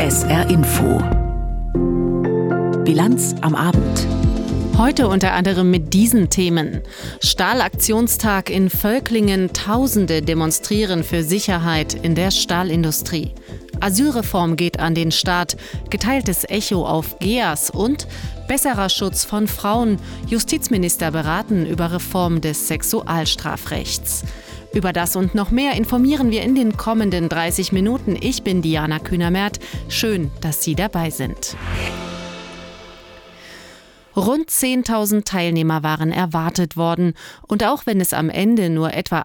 SR Info. Bilanz am Abend. Heute unter anderem mit diesen Themen. Stahlaktionstag in Völklingen. Tausende demonstrieren für Sicherheit in der Stahlindustrie. Asylreform geht an den Start. Geteiltes Echo auf GEAS und besserer Schutz von Frauen. Justizminister beraten über Reform des Sexualstrafrechts. Über das und noch mehr informieren wir in den kommenden 30 Minuten. Ich bin Diana Kühner-Merth. Schön, dass Sie dabei sind. Rund 10.000 Teilnehmer waren erwartet worden. Und auch wenn es am Ende nur etwa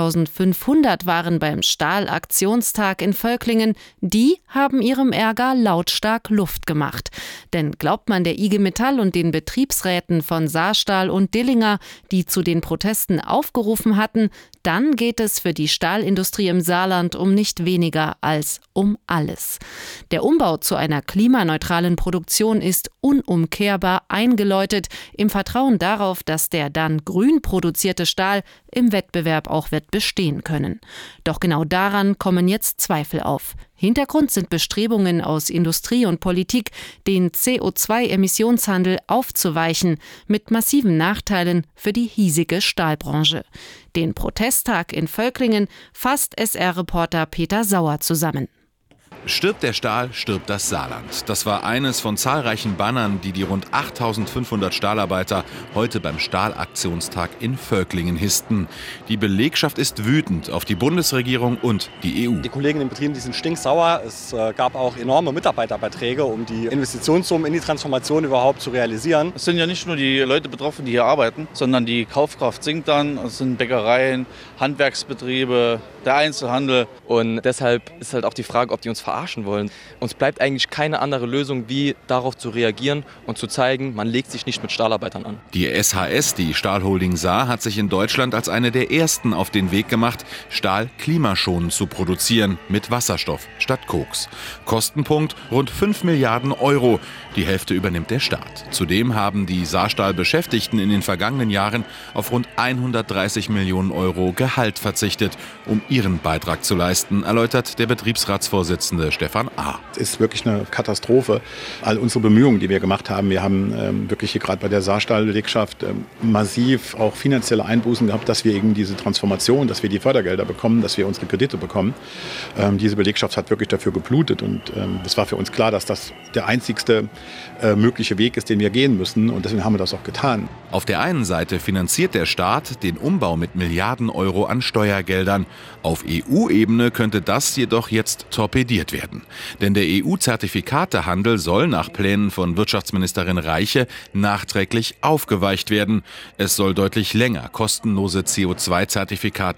8.500 waren beim Stahlaktionstag in Völklingen, die haben ihrem Ärger lautstark Luft gemacht. Denn glaubt man der IG Metall und den Betriebsräten von Saarstahl und Dillinger, die zu den Protesten aufgerufen hatten, dann geht es für die Stahlindustrie im Saarland um nicht weniger als um alles. Der Umbau zu einer klimaneutralen Produktion ist unumkehrbar eingeläutet, im Vertrauen darauf, dass der dann grün produzierte Stahl im Wettbewerb auch wird bestehen können. Doch genau daran kommen jetzt Zweifel auf. Hintergrund sind Bestrebungen aus Industrie und Politik, den CO2-Emissionshandel aufzuweichen, mit massiven Nachteilen für die hiesige Stahlbranche. Den Protesttag in Völklingen fasst SR-Reporter Peter Sauer zusammen. Stirbt der Stahl, stirbt das Saarland. Das war eines von zahlreichen Bannern, die die rund 8.500 Stahlarbeiter heute beim Stahlaktionstag in Völklingen hissten. Die Belegschaft ist wütend auf die Bundesregierung und die EU. Die Kollegen in den Betrieben, die sind stinksauer. Es gab auch enorme Mitarbeiterbeiträge, um die Investitionssummen in die Transformation überhaupt zu realisieren. Es sind ja nicht nur die Leute betroffen, die hier arbeiten, sondern die Kaufkraft sinkt dann. Es sind Bäckereien, Handwerksbetriebe, der Einzelhandel. Und deshalb ist halt auch die Frage, ob die uns verarschen wollen. Uns bleibt eigentlich keine andere Lösung, wie darauf zu reagieren und zu zeigen, man legt sich nicht mit Stahlarbeitern an. Die SHS, die Stahlholding Saar, hat sich in Deutschland als eine der ersten auf den Weg gemacht, Stahl klimaschonend zu produzieren, mit Wasserstoff statt Koks. Kostenpunkt rund 5 Milliarden Euro. Die Hälfte übernimmt der Staat. Zudem haben die Saarstahl-Beschäftigten in den vergangenen Jahren auf rund 130 Millionen Euro Gehalt verzichtet, um ihren Beitrag zu leisten, erläutert der Betriebsratsvorsitzende Stefan A. Es ist wirklich eine Katastrophe. All unsere Bemühungen, die wir gemacht haben, wir haben wirklich hier gerade bei der Saarstahl-Belegschaft massiv auch finanzielle Einbußen gehabt, dass wir eben diese Transformation, dass wir die Fördergelder bekommen, dass wir unsere Kredite bekommen. Diese Belegschaft hat wirklich dafür geblutet und es war für uns klar, dass das der einzigste mögliche Weg ist, den wir gehen müssen und deswegen haben wir das auch getan. Auf der einen Seite finanziert der Staat den Umbau mit Milliarden Euro an Steuergeldern. Auf EU-Ebene könnte das jedoch jetzt torpediert werden. Denn der EU-Zertifikatehandel soll nach Plänen von Wirtschaftsministerin Reiche nachträglich aufgeweicht werden. Es soll deutlich länger kostenlose CO2-Zertifikate